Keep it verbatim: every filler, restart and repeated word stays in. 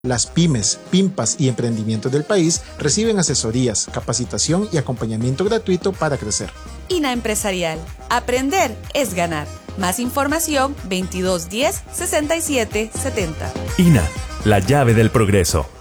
Las pymes, pimpas y emprendimientos del país reciben asesorías, capacitación y acompañamiento gratuito para crecer. I N A Empresarial. Aprender es ganar. Más información veintidós diez sesenta y siete setenta. I N A, la llave del progreso.